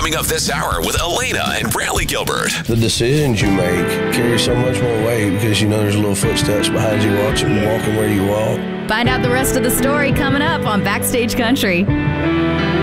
Coming up this hour with Elena and Brantley Gilbert. The decisions you make carry so much more weight because you know there's little footsteps behind you walking where you walk. Find out the rest of the story coming up on Backstage Country.